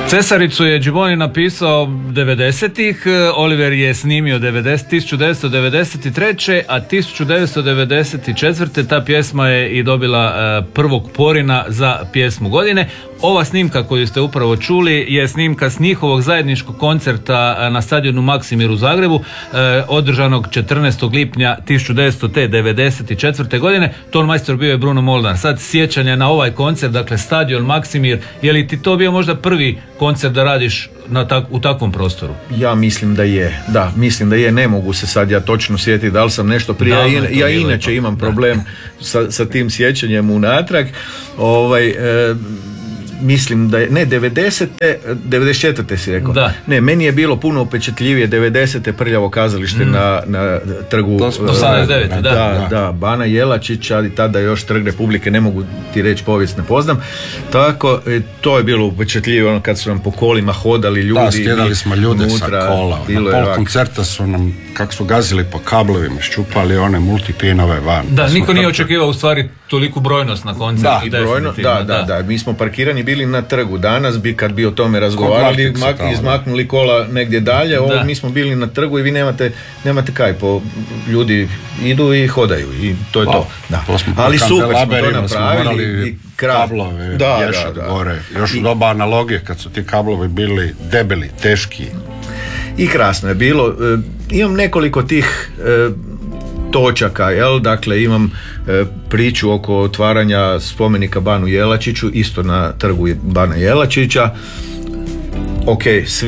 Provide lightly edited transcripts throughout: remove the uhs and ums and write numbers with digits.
Cesaricu je Gibboni napisao 90-ih, Oliver je snimio 1993. a 1994. ta pjesma je i dobila prvog Porina za pjesmu godine. Ova snimka koju ste upravo čuli je snimka s njihovog zajedničkog koncerta na stadionu Maksimir u Zagrebu, održanog 14. lipnja 1994. godine. Tonmajstor bio je Bruno Molnar. Sad sjećanja na ovaj koncert, dakle stadion Maksimir, je li ti to bio možda prvi koncert da radiš u takvom prostoru? Ja mislim da je, ne mogu se sad ja točno sjetiti da li sam nešto prije, ja inače imam problem sa tim sjećanjem unatrag. Mislim da je, 94. si rekao. Da. Ne, meni je bilo puno upečatljivije 90. Prljavo kazalište na trgu. Do 79. Da, Bana Jelačića, ali tada još Trg Republike, ne mogu ti reći, povijest ne poznam. Tako, to je bilo upečatljivije, ono kad su nam po kolima hodali ljudi. Da, skjedali smo ljude unutra, sa kola. Na pol koncerta su nam, kako su gazili po kablovima, ščupali one multipinove van. Da, niko nije očekivao u stvari toliku brojnost na koncertu. Da, mi smo parkirani bili na trgu. Danas bi, kad bi o tome razgovarali, izmaknuli kola negdje dalje. Mi smo bili na trgu i vi nemate kaj, ljudi idu i hodaju i to je to. Da. Ali super smo to napravili i kablove vješati gore. Još u doba analogije, kad su ti kablovi bili debeli, teški. I krasno je bilo. Imam nekoliko tih točaka, dakle imam priču oko otvaranja spomenika Banu Jelačiću, isto na trgu Bana Jelačića. Ok,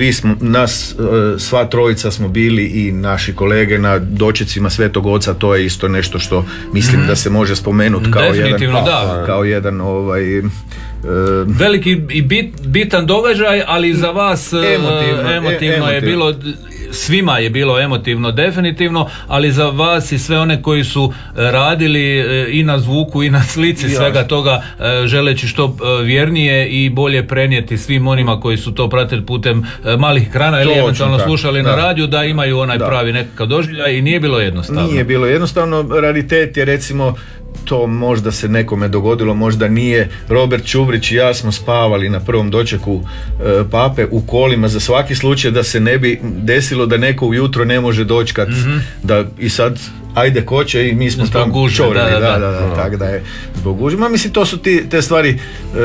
sva trojica smo bili i naši kolege na dočecima Svetog Oca, to je isto nešto što mislim da se može spomenuti kao jedan veliki i bitan događaj, ali za vas emotivno je bilo. Svima je bilo emotivno, definitivno, ali za vas i sve one koji su radili i na zvuku i na slici svega toga, želeći što vjernije i bolje prenijeti svim onima koji su to pratili putem malih ekrana ili eventualno slušali na radiju, da imaju onaj pravi nekakav doživljaj, i nije bilo jednostavno. Nije bilo jednostavno, raritet je, recimo, to možda se nekome dogodilo, možda nije. Robert Čubrić i ja smo spavali na prvom dočeku Pape u kolima za svaki slučaj da se ne bi desilo da neko ujutro ne može dočkat, i sad ajde ko će, i mi smo tamo čorili, tako da je zbog gužve. Mislim, to su te stvari.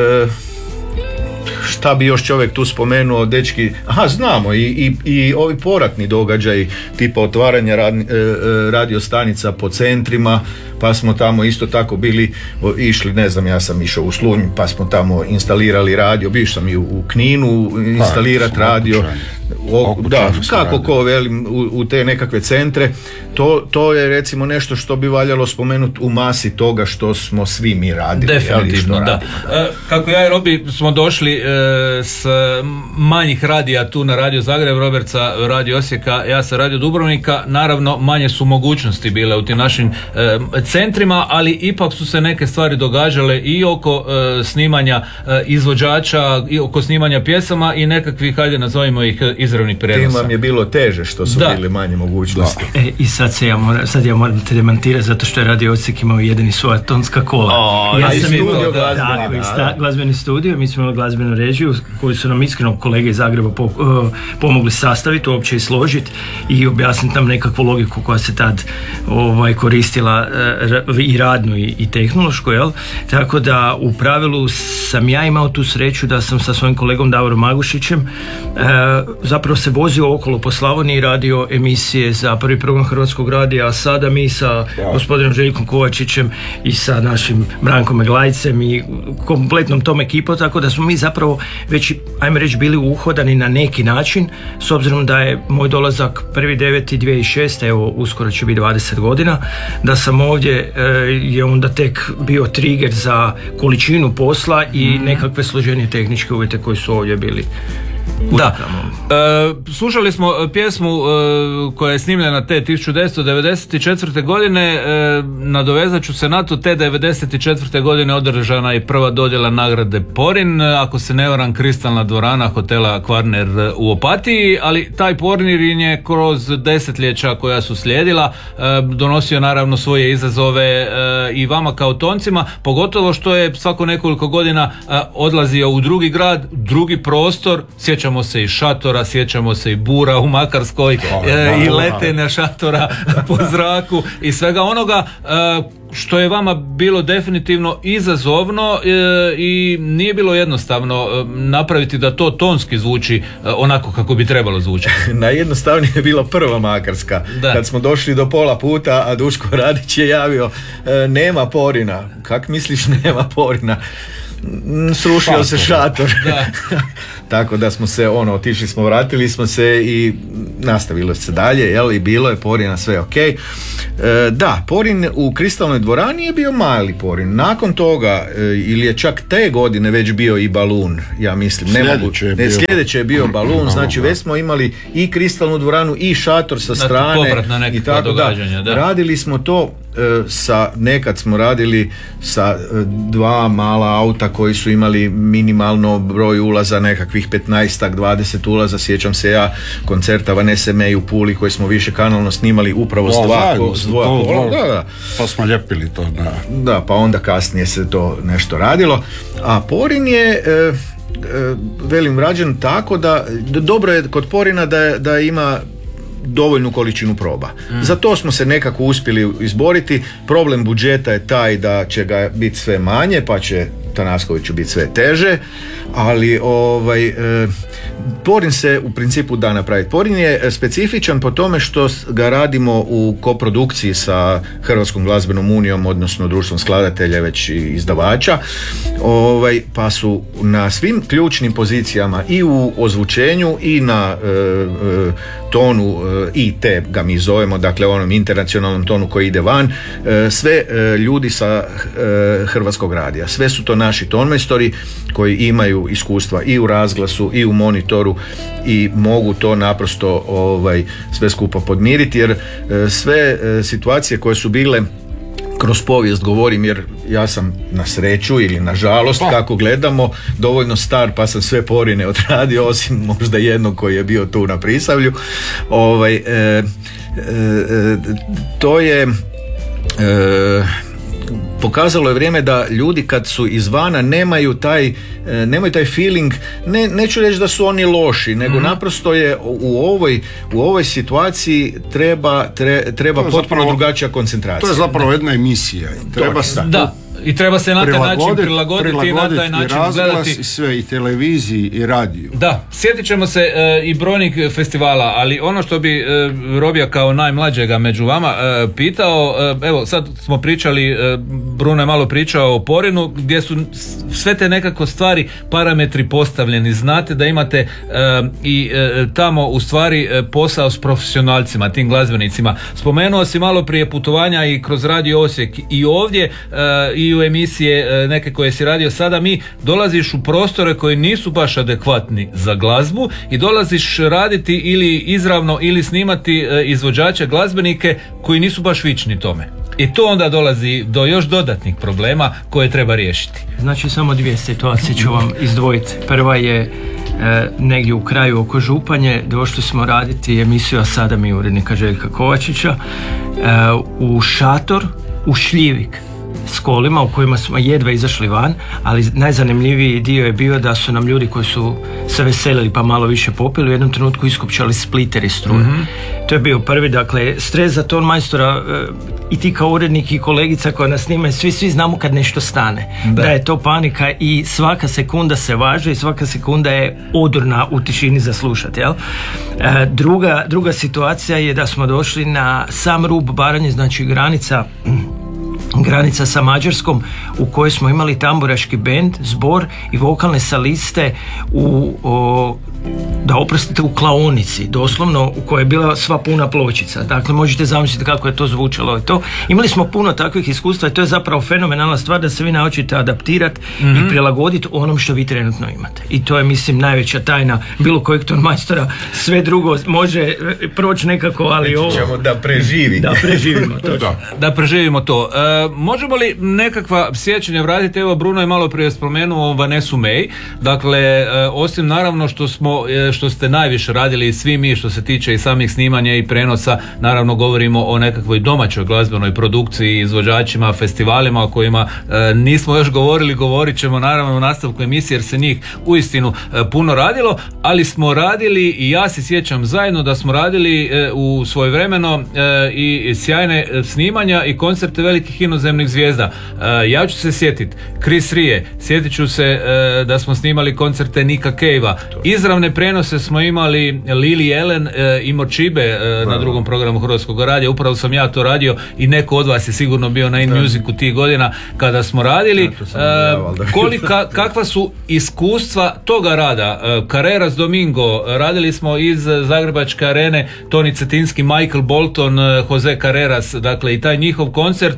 Šta bi još čovjek tu spomenuo, dečki? Znamo i ovi poratni događaji, tipa otvaranja radio stanica po centrima, pa smo tamo isto tako bili išli, ne znam, ja sam išao u Slunj, pa smo tamo instalirali radio, bio sam i u Kninu instalirati radio. Kako ko velim, u te nekakve centre. To je recimo nešto što bi valjalo spomenuti u masi toga što smo svi mi radili. Definitivno, da. Kako ja i Robi smo došli s manjih radija tu na Radio Zagreb, Robert sa Radio Osijeka, ja sa Radio Dubrovnika, naravno manje su mogućnosti bile u tim našim centrima, ali ipak su se neke stvari događale i oko snimanja izvođača, i oko snimanja pjesama i nekakvih, hajde nazovimo ih, izravnih prenosa. Tim vam je bilo teže što su bili manje mogućnosti. I sad ja moram te demantirati, zato što je Radio Osijek imao jedini svoja tonska kola. Glazbeni studio, mi smo imali glazbenu režiju koju su nam iskreno kolege iz Zagreba pomogli sastaviti, uopće i složiti i objasniti nam nekakvu logiku koja se tad koristila i radnu i tehnološku, jel? Tako da u pravilu sam ja imao tu sreću da sam sa svojim kolegom Davorom Magušićem zapravo se vozio okolo po Slavoniji i radio emisije za prvi program Hrvatskog radija, a sada mi sa gospodinom Željkom Kovačićem i sa našim Brankom Meglajcem i kompletnom tom ekipom, tako da smo mi zapravo već, ajmo reći, bili uhodani na neki način, s obzirom da je moj dolazak 1.9.2006, evo uskoro će biti 20 godina, da sam ovdje je onda tek bio trigger za količinu posla i nekakve složenije tehničke uvjete koji su ovdje bili Da, slušali smo pjesmu koja je snimljena te 1994. godine, nadovezat ću se na to, te 1994. godine održana je prva dodjela nagrade Porin, ako se ne varam kristalna dvorana hotela Kvarner u Opatiji, ali taj Porin je kroz desetljeća koja su slijedila donosio naravno svoje izazove i vama kao toncima, pogotovo što je svako nekoliko godina odlazio u drugi grad, drugi prostor, sjećamo se i šatora, sjećamo se i bura u Makarskoj i letenja šatora po zraku i svega onoga što je vama bilo definitivno izazovno i nije bilo jednostavno napraviti da to tonski zvuči onako kako bi trebalo zvučiti. Najjednostavnije je bila prva Makarska. Da. Kad smo došli do pola puta, a Duško Radić je javio nema Porina. Kak misliš nema Porina? Srušio se šator. Da. Tako da smo se otišli smo, vratili smo se i nastavilo se dalje, i bilo je Porina, sve ok. Da, Porin u Kristalnoj dvorani je bio mali Porin. Nakon toga, ili je čak te godine već bio i Balun, ja mislim. Sljedeće je bio Balun, znači već smo imali i Kristalnu dvoranu i šator sa strane. I tako da. Radili smo to nekad smo radili sa 2 mala auta koji su imali minimalno broj ulaza, nekakvih 15-ak, 20 ulaza. Sjećam se ja koncerta Vanese May u Puli koji smo više kanalno snimali upravo s dvoja kola. Pa smo ljepili to. Da, pa onda kasnije se to nešto radilo. A Porin je velim rađen tako da dobro je kod Porina da ima dovoljnu količinu proba. Za to smo se nekako uspjeli izboriti. Problem budžeta je taj da će ga biti sve manje, pa će Tanaskoviću biti sve teže, ali Porin se u principu da napraviti. Porin je specifičan po tome što ga radimo u koprodukciji sa Hrvatskom glazbenom unijom, odnosno društvom skladatelja već i izdavača, pa su na svim ključnim pozicijama i u ozvučenju i na tonu IT ga mi zovemo, dakle onom internacionalnom tonu koji ide van, sve ljudi sa Hrvatskog radija. Sve su to naši tonmajstori koji imaju iskustva i u razglasu i u monitoru i mogu to naprosto sve skupa podmiriti, jer sve situacije koje su bile kroz povijest, govorim jer ja sam na sreću ili na žalost, kako gledamo, dovoljno star pa sam sve Porine odradio, osim možda jednog koji je bio tu na Prisavlju. To je pokazalo je vrijeme da ljudi kad su izvana nemaju taj feeling, neću reći da su oni loši, nego naprosto je u ovoj situaciji treba potpuno drugačija koncentracija. To je zapravo jedna emisija. I treba se na taj način prilagoditi i na taj način gledati i sve, i televiziji i radiju. Da, sjetit ćemo se i brojnih festivala, ali ono što bi Robija kao najmlađega među vama pitao, evo sad smo pričali, Bruno je malo pričao o Porinu, gdje su sve te nekako stvari, parametri postavljeni. Znate da imate i tamo u stvari posao s profesionalcima, tim glazbenicima. Spomenuo si malo prije putovanja i kroz Radio Osijek i ovdje i u emisije neke koje si radio sada, mi dolaziš u prostore koji nisu baš adekvatni za glazbu i dolaziš raditi ili izravno ili snimati izvođače, glazbenike koji nisu baš vični tome. I to onda dolazi do još dodatnih problema koje treba riješiti. Znači samo 2 situacije ću vam izdvojiti. Prva je negdje u kraju oko Županje, došli smo raditi emisiju, a sada mi urednika Željka Kovačića, u šator, u šljivik s kolima u kojima smo jedva izašli van, ali najzanimljiviji dio je bio da su nam ljudi koji su se veselili pa malo više popili u jednom trenutku iskopčali spliteri struje. To je bio prvi, dakle, stres za ton majstora, i ti kao urednik i kolegica koja nas snima, svi znamo kad nešto stane. Da je to panika i svaka sekunda se važe i svaka sekunda je odurna u tišini za slušati, jel? granica sa Mađarskom, u kojoj smo imali tamburaški bend, zbor i vokalne soliste da oprostite, u klaonici, doslovno, u kojoj je bila sva puna pločica. Dakle, možete zamisliti kako je to zvučalo i to. Imali smo puno takvih iskustva i to je zapravo fenomenalna stvar, da se vi naučite adaptirati i prilagoditi onom što vi trenutno imate. I to je, mislim, najveća tajna bilo kojeg tonmajstora. Sve drugo može proći nekako, ali ovo... Ćemo da preživi. Da preživimo to. Da preživimo to. Možemo li nekakva sjećanja vratiti? Evo, Bruno je malo prije spomenuo Vanessa May. Dakle, osim naravno što ste najviše radili svi mi što se tiče i samih snimanja i prenosa, naravno govorimo o nekakvoj domaćoj glazbenoj produkciji, izvođačima, festivalima o kojima nismo još govorili, govorit ćemo naravno u nastavku emisije jer se njih uistinu puno radilo, ali smo radili, i ja se sjećam zajedno da smo radili u svojevremeno i sjajne snimanja i koncerte velikih inozemnih zvijezda. Ja ću se sjetiti Chris Rie, sjetit ću se da smo snimali koncerte Nika Cave-a, izravne prenose smo imali Lily Allen i Močibe na drugom programu Hrvatskog radija, upravo sam ja to radio i neko od vas je sigurno bio na In Musicu tih godina kada smo radili. Kakva su iskustva toga rada? Carreras Domingo, radili smo iz Zagrebačke arene, Toni Cetinski, Michael Bolton, Jose Carreras, dakle i taj njihov koncert,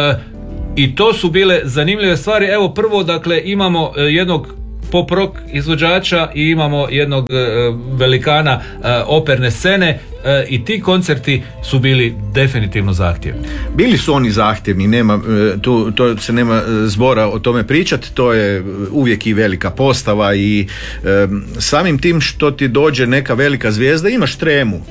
i to su bile zanimljive stvari. Evo, prvo, dakle, imamo jednog pop rock izvođača i imamo jednog velikana operne scene, i ti koncerti su bili definitivno zahtjevni. Bili su oni zahtjevni, nema, to se nema zbora o tome pričati, to je uvijek i velika postava i samim tim što ti dođe neka velika zvijezda, imaš tremu,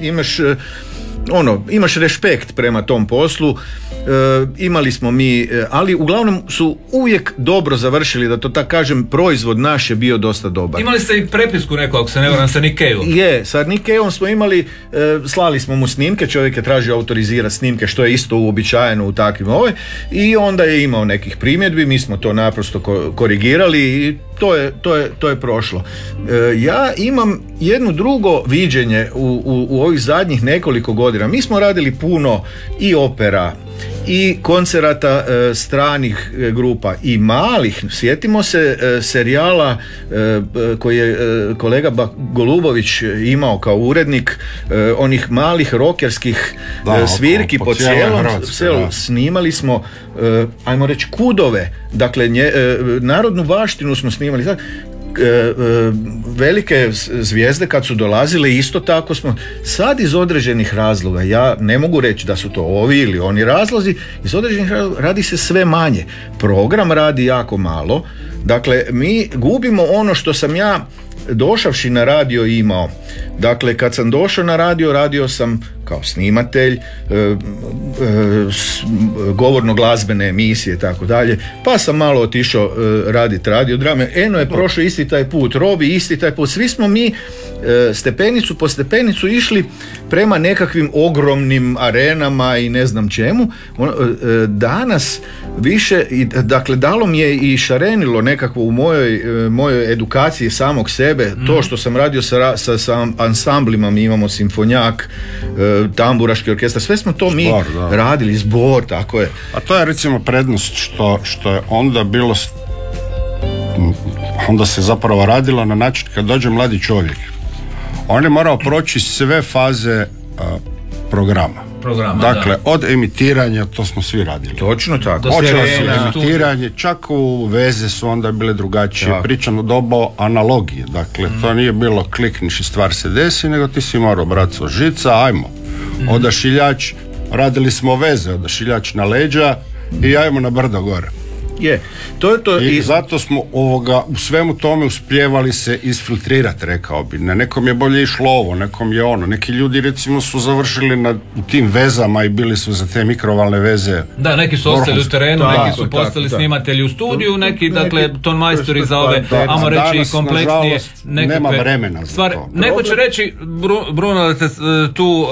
imaš respekt prema tom poslu. Imali smo mi, ali uglavnom su uvijek dobro završili, da to tako kažem, proizvod naš je bio dosta dobar. Imali ste i prepisku neku, ako se ne varam, sa Nick Cave-om. Sa Nick Cave-om smo imali, slali smo mu snimke, čovjek je tražio autorizirati snimke, što je isto uobičajeno u takvim i onda je imao nekih primjedbi, mi smo to naprosto korigirali i to je prošlo. Ja imam jedno drugo viđenje u ovih zadnjih nekoliko godina. Mi smo radili puno i opera i koncerata stranih grupa i malih. Sjetimo se serijala koji je kolega Golubović imao kao urednik, onih malih rokerskih svirki po cijelom selu. Snimali smo, ajmo reći, kudove, dakle narodnu baštinu smo snimali. Velike zvijezde kad su dolazile isto tako smo sad iz određenih razloga, ja ne mogu reći da su to ovi ili oni razlozi, iz određenih razloga radi se sve manje, program radi jako malo, dakle mi gubimo ono što sam ja došavši na radio imao. Dakle, kad sam došao na radio sam kao snimatelj, govorno-glazbene emisije i tako dalje, pa sam malo otišao raditi radiodrame. Eno je prošao isti taj put, Robi isti taj put, svi smo mi stepenicu po stepenicu išli prema nekakvim ogromnim arenama i ne znam čemu. Danas više, dakle dalo mi je i šarenilo nekako u mojoj edukaciji samog sebe, to što sam radio sa ansamblima, mi imamo simfonjak, tamburaški orkestar, sve smo to mi radili, zbor, tako je. A to je recimo prednost što je onda bilo, onda se zapravo radilo na način kad dođe mladi čovjek, on je morao proći sve faze programa. Dakle, od emitiranja, to smo svi radili. Točno tako. Počelo se emitiranje, čak u veze su onda bile drugačije. Pričano doba analogije. Dakle, to nije bilo klikniš i stvar se desi, nego ti si morao braco žica, ajmo. Odašiljač, radili smo veze, odašiljač na leđa i ajmo na brdo gore. I zato smo u svemu tome uspijevali se isfiltrirati, rekao bi. Na nekom je bolje išlo ovo, nekom je ono. Neki ljudi recimo su završili u tim vezama i bili su za te mikrovalne veze. Da, neki su ostali u terenu, neki su postali snimatelji u studiju, neki dakle tonmajstori za ove, ajmo reći, kompleksnije nema vremena za to. Neko će reći, Bruno, da te tu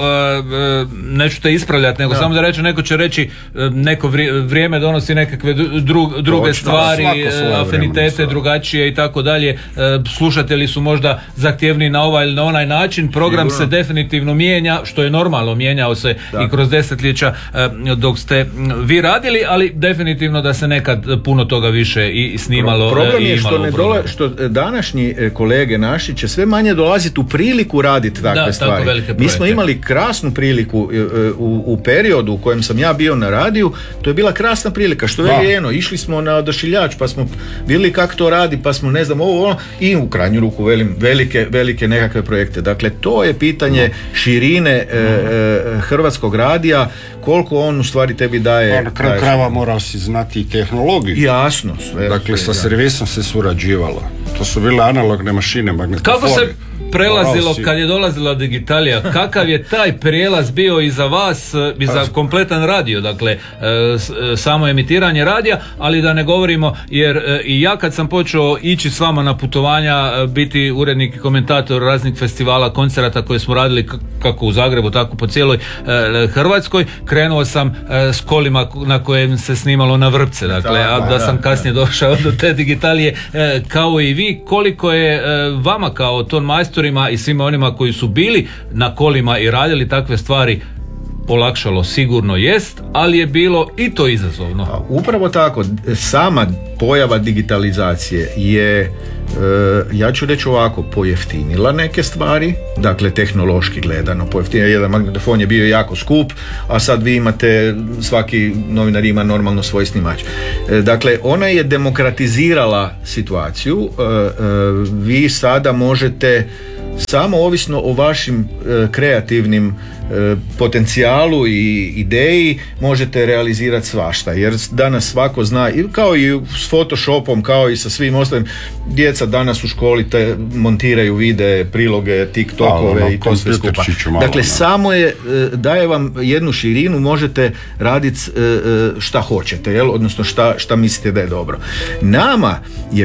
neću te ispravljati, nego samo da reći, neko će reći neko vrijeme donosi nekakve druge stvari, afinitete vremenu, drugačije i tako dalje. Slušatelji su možda zahtjevni na ovaj ili na onaj način. Program se definitivno mijenja, što je normalno, mijenjao se i kroz desetljeća dok ste vi radili, ali definitivno da se nekad puno toga više i snimalo. Problem je što današnji kolege naši će sve manje dolaziti u priliku raditi takve stvari. Mi smo imali krasnu priliku u periodu u kojem sam ja bio na radiju, to je bila krasna prilika, što je eno, išli smo na Odašiljač pa smo vidjeli kako to radi, pa smo ne znam ovo i u krajnju ruku velike nekakve projekte. Dakle, to je pitanje širine Hrvatskog radija, koliko on u stvari tebi daje. Na kraju krajeva morao si znati i tehnologiju. Jasno. Dakle, sa servisom se surađivalo. To su bile analogne mašine, magnetofoni. Kako se prelazilo kad je dolazila digitalija? Kakav je taj prijelaz bio i za vas i za kompletan radio, dakle samo emitiranje radija, ali da ne govorimo, jer i ja kad sam počeo ići s vama na putovanja, biti urednik i komentator raznih festivala, koncerata koje smo radili kako u Zagrebu, tako po cijeloj Hrvatskoj, krenuo sam s kolima na kojem se snimalo na vrpce, dakle, da sam kasnije došao do te digitalije kao i vi. Koliko je vama kao ton majstorima i svima onima koji su bili na kolima i radili takve stvari olakšalo? Sigurno jest, ali je bilo i to izazovno. Upravo tako, sama pojava digitalizacije je, ja ću reći ovako, pojeftinila neke stvari, dakle tehnološki gledano pojeftinila. Jedan magnetofon je bio jako skup, a sad vi imate, svaki novinar ima normalno svoj snimač. Dakle, ona je demokratizirala situaciju. Vi sada možete samo ovisno o vašim kreativnim potencijalu i ideji možete realizirati svašta, jer danas svako zna, kao i s Photoshopom, kao i sa svim ostalim, djeca danas u školi montiraju videe, priloge, TikTokove i to sve skupa. Dakle, samo je, daje vam jednu širinu, možete raditi šta hoćete, odnosno šta mislite da je dobro. Nama je